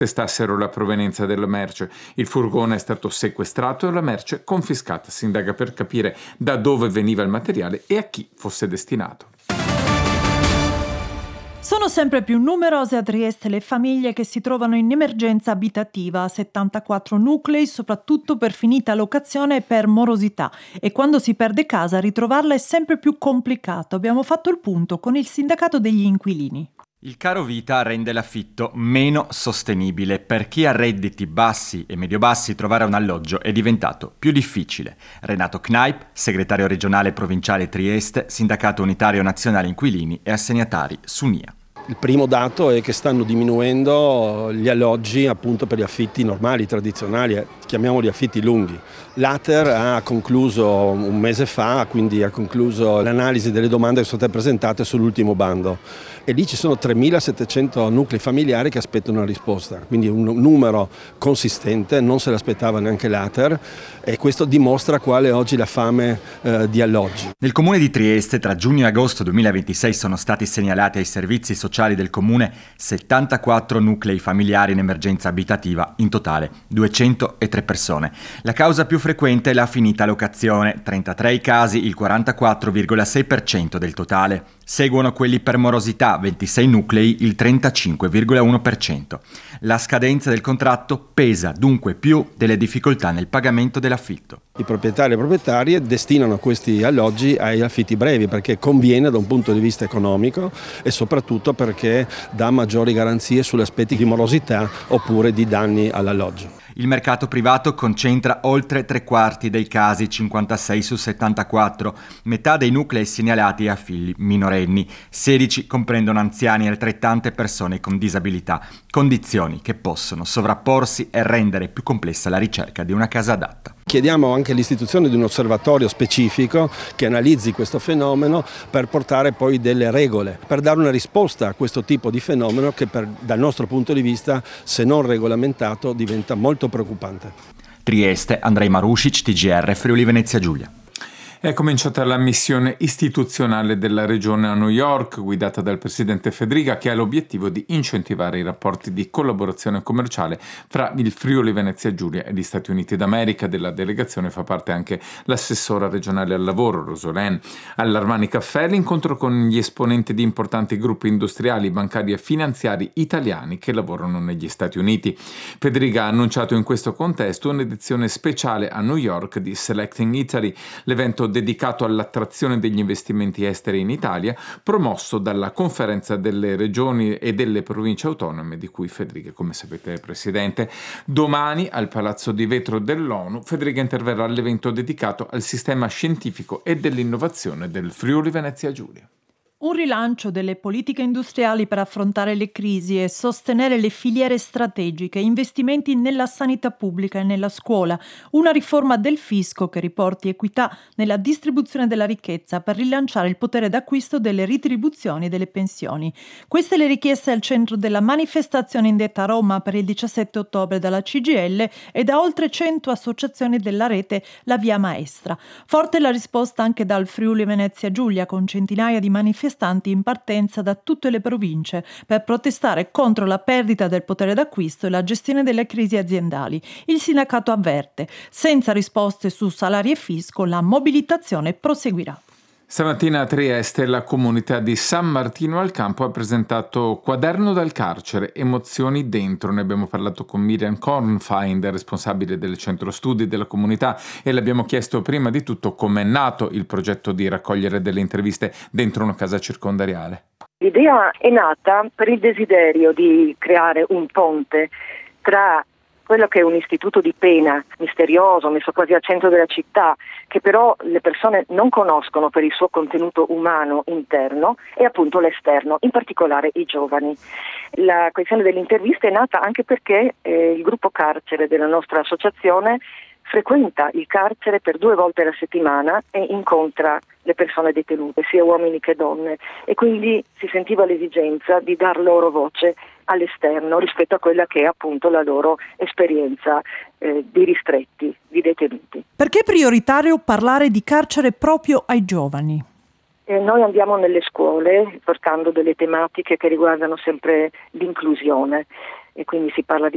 contestassero la provenienza della merce. Il furgone è stato sequestrato e la merce confiscata. Si indaga per capire da dove veniva il materiale e a chi fosse destinato. Sono sempre più numerose a Trieste le famiglie che si trovano in emergenza abitativa, 74 nuclei, soprattutto per finita locazione e per morosità. E quando si perde casa, ritrovarla è sempre più complicato. Abbiamo fatto il punto con il sindacato degli inquilini. Il caro vita rende l'affitto meno sostenibile. Per chi ha redditi bassi e medio-bassi trovare un alloggio è diventato più difficile. Renato Kneip, segretario regionale provinciale Trieste, sindacato unitario nazionale inquilini e assegnatari SUNIA. Il primo dato è che stanno diminuendo gli alloggi appunto per gli affitti normali, tradizionali, chiamiamoli affitti lunghi. L'ATER ha concluso un mese fa, quindi ha concluso l'analisi delle domande che sono state presentate sull'ultimo bando e lì ci sono 3.700 nuclei familiari che aspettano una risposta, quindi un numero consistente, non se l'aspettava neanche l'ATER e questo dimostra qual è oggi la fame di alloggi. Nel comune di Trieste tra giugno e agosto 2026 sono stati segnalati ai servizi sociali del comune 74 nuclei familiari in emergenza abitativa, in totale 203 persone. La causa più frequente è la finita locazione, 33 i casi, il 44,6% del totale. Seguono quelli per morosità, 26 nuclei, il 35,1%. La scadenza del contratto pesa dunque più delle difficoltà nel pagamento dell'affitto. I proprietari e le proprietarie destinano questi alloggi ai affitti brevi perché conviene da un punto di vista economico e soprattutto perché dà maggiori garanzie sugli aspetti di morosità oppure di danni all'alloggio. Il mercato privato concentra oltre 3/4 dei casi, 56 su 74. Metà dei nuclei segnalati ha figli minorenni, 16 comprendono anziani e altrettante persone con disabilità, condizioni che possono sovrapporsi e rendere più complessa la ricerca di una casa adatta. Chiediamo anche l'istituzione di un osservatorio specifico che analizzi questo fenomeno per portare poi delle regole, per dare una risposta a questo tipo di fenomeno che dal nostro punto di vista, se non regolamentato, diventa molto preoccupante. Trieste, Andrei Marušić, TGR, Friuli Venezia Giulia. È cominciata la missione istituzionale della regione a New York, guidata dal presidente Fedriga, che ha l'obiettivo di incentivare i rapporti di collaborazione commerciale fra il Friuli Venezia Giulia e gli Stati Uniti d'America. Della delegazione fa parte anche l'assessora regionale al lavoro, Rosolén. All'Armani Caffè l'incontro con gli esponenti di importanti gruppi industriali, bancari e finanziari italiani che lavorano negli Stati Uniti. Fedriga ha annunciato in questo contesto un'edizione speciale a New York di Selecting Italy, l'evento dedicato all'attrazione degli investimenti esteri in Italia, promosso dalla Conferenza delle Regioni e delle Province Autonome, di cui Fedriga, come sapete, è presidente. Domani, al Palazzo di Vetro dell'ONU, Fedriga interverrà all'evento dedicato al sistema scientifico e dell'innovazione del Friuli Venezia Giulia. Un rilancio delle politiche industriali per affrontare le crisi e sostenere le filiere strategiche, investimenti nella sanità pubblica e nella scuola, una riforma del fisco che riporti equità nella distribuzione della ricchezza per rilanciare il potere d'acquisto delle retribuzioni e delle pensioni. Queste le richieste al centro della manifestazione indetta a Roma per il 17 ottobre dalla CGIL e da oltre 100 associazioni della rete La Via Maestra. Forte la risposta anche dal Friuli Venezia Giulia, con centinaia di manifestanti in partenza da tutte le province per protestare contro la perdita del potere d'acquisto e la gestione delle crisi aziendali. Il sindacato avverte: senza risposte su salari e fisco, la mobilitazione proseguirà. Stamattina a Trieste la comunità di San Martino al Campo ha presentato Quaderno dal carcere, emozioni dentro. Ne abbiamo parlato con Miriam Kornfind, responsabile del centro studi della comunità, e le abbiamo chiesto prima di tutto com'è nato il progetto di raccogliere delle interviste dentro una casa circondariale. L'idea è nata per il desiderio di creare un ponte tra quello che è un istituto di pena misterioso, messo quasi al centro della città, che però le persone non conoscono per il suo contenuto umano interno, e appunto l'esterno, in particolare i giovani. La questione delle interviste è nata anche perché il gruppo carcere della nostra associazione frequenta il carcere per 2 volte alla settimana e incontra le persone detenute, sia uomini che donne, e quindi si sentiva l'esigenza di dar loro voce all'esterno rispetto a quella che è appunto la loro esperienza di ristretti, di detenuti. Perché è prioritario parlare di carcere proprio ai giovani? Noi andiamo nelle scuole portando delle tematiche che riguardano sempre l'inclusione, e quindi si parla di